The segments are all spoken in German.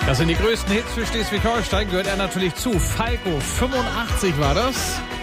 Das sind die größten Hits für Schleswig-Holstein, gehört er natürlich zu. Falco, 85 war das.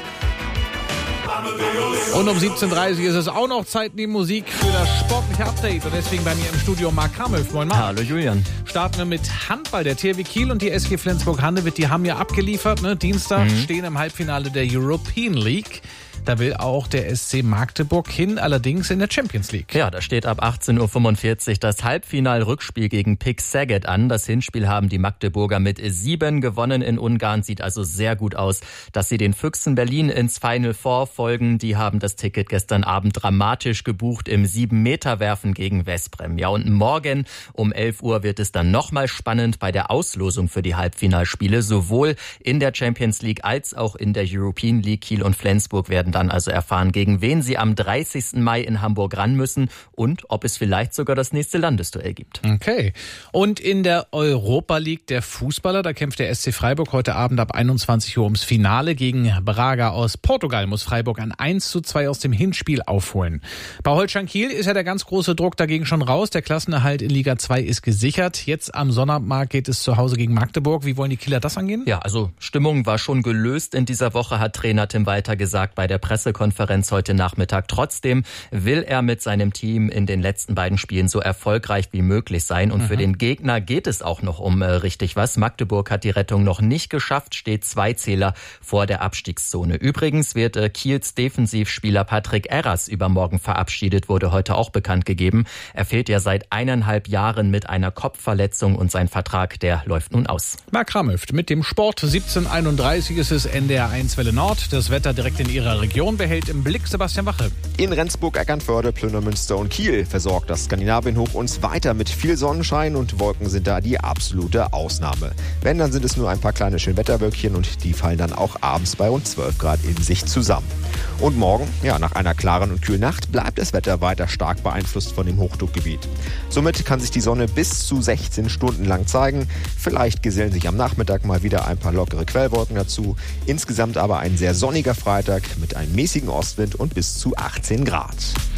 Und um 17.30 Uhr ist es auch noch Zeit in die Musik für das sportliche Update. Und deswegen bei mir im Studio Marc Kramhöf. Moin Marc. Hallo Julian. Starten wir mit Handball. Der THW Kiel und die SG Flensburg-Handewitt, die haben ja abgeliefert. Ne? Dienstag stehen im Halbfinale der European League. Da will auch der SC Magdeburg hin, allerdings in der Champions League. Ja, da steht ab 18.45 Uhr das Halbfinal-Rückspiel gegen PIK Szeged an. Das Hinspiel haben die Magdeburger mit 7 gewonnen in Ungarn. Sieht also sehr gut aus, dass sie den Füchsen Berlin ins Final Four folgen. Die haben das Ticket gestern Abend dramatisch gebucht im 7-Meter-Werfen gegen Veszprem. Ja, und morgen um 11 Uhr wird es dann nochmal spannend bei der Auslosung für die Halbfinalspiele. Sowohl in der Champions League als auch in der European League. Kiel und Flensburg werden dann also erfahren, gegen wen sie am 30. Mai in Hamburg ran müssen und ob es vielleicht sogar das nächste Landesduell gibt. Okay. Und in der Europa League der Fußballer, da kämpft der SC Freiburg heute Abend ab 21 Uhr ums Finale. Gegen Braga aus Portugal muss Freiburg ein 1:2 aus dem Hinspiel aufholen. Bei Holstein Kiel ist ja der ganz große Druck dagegen schon raus. Der Klassenerhalt in Liga 2 ist gesichert. Jetzt am Sonnabend geht es zu Hause gegen Magdeburg. Wie wollen die Kieler das angehen? Ja, also Stimmung war schon gelöst in dieser Woche, hat Trainer Tim Walter gesagt bei der Pressekonferenz heute Nachmittag. Trotzdem will er mit seinem Team in den letzten beiden Spielen so erfolgreich wie möglich sein. Und für den Gegner geht es auch noch um richtig was. Magdeburg hat die Rettung noch nicht geschafft, steht 2 Zähler vor der Abstiegszone. Übrigens wird Kiels Defensivspieler Patrick Erras übermorgen verabschiedet, wurde heute auch bekannt gegeben. Er fehlt ja seit 1,5 Jahren mit einer Kopfverletzung und sein Vertrag, der läuft nun aus. Marc Kramhöft mit dem Sport. 17:31 ist es NDR 1 Welle Nord. Das Wetter direkt in Ihrer Region behält im Blick Sebastian Wache. In Rendsburg, Eckernförde, Plünermünster und Kiel versorgt das Skandinavien-Hoch uns weiter mit viel Sonnenschein und Wolken sind da die absolute Ausnahme. Wenn, dann sind es nur ein paar kleine Schönwetterwölkchen und die fallen dann auch abends bei rund 12 Grad in sich zusammen. Und morgen, nach einer klaren und kühlen Nacht, bleibt das Wetter weiter stark beeinflusst von dem Hochdruckgebiet. Somit kann sich die Sonne bis zu 16 Stunden lang zeigen. Vielleicht gesellen sich am Nachmittag mal wieder ein paar lockere Quellwolken dazu. Insgesamt aber ein sehr sonniger Freitag mit einem mäßigen Ostwind und bis zu 18 Grad.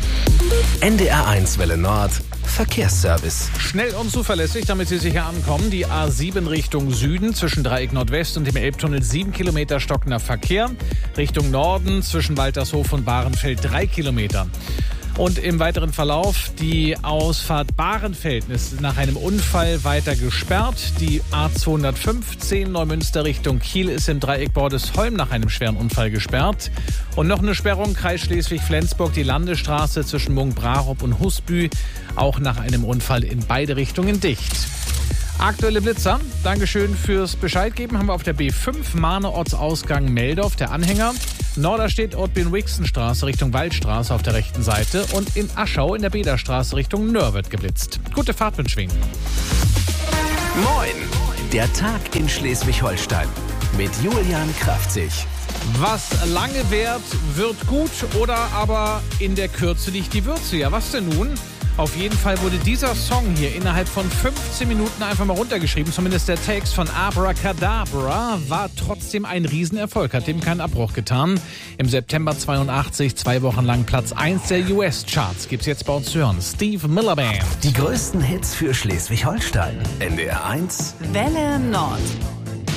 NDR 1 Welle Nord Verkehrsservice. Schnell und zuverlässig, damit Sie sicher ankommen. Die A7 Richtung Süden zwischen Dreieck Nordwest und dem Elbtunnel 7 Kilometer stockender Verkehr. Richtung Norden zwischen Waltershof und Bahrenfeld 3 Kilometer. Und im weiteren Verlauf die Ausfahrt Bahrenfeld ist nach einem Unfall weiter gesperrt. Die A215 Neumünster Richtung Kiel ist im Dreieck Bordesholm nach einem schweren Unfall gesperrt. Und noch eine Sperrung, Kreis Schleswig-Flensburg, die Landesstraße zwischen Mung-Brarup und Husby, auch nach einem Unfall in beide Richtungen dicht. Aktuelle Blitzer, Dankeschön fürs Bescheidgeben, haben wir auf der B5 Mahne-Ortsausgang Meldorf, der Anhänger. Norderstedt Ortbin-Wixen-Straße Richtung Waldstraße auf der rechten Seite und in Aschau in der Bederstraße Richtung Nörwert geblitzt. Gute Fahrt wünschen wir Ihnen. Moin, der Tag in Schleswig-Holstein mit Julian Kraftzig. Was lange währt, wird gut oder aber in der Kürze liegt die Würze. Ja, was denn nun? Auf jeden Fall wurde dieser Song hier innerhalb von 15 Minuten einfach mal runtergeschrieben. Zumindest der Text von Abracadabra war trotzdem ein Riesenerfolg, hat dem keinen Abbruch getan. Im September 82, 2 Wochen lang Platz 1 der US-Charts. Gibt's jetzt bei uns zu hören. Steve Miller Band. Die größten Hits für Schleswig-Holstein. NDR 1 Welle Nord.